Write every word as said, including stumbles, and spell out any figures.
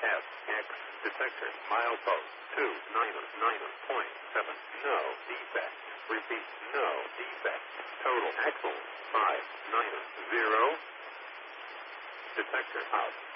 F X detector milepost two niner niner point seven. No defect. Repeat, no defect. Total axle five niner zero. Detector out.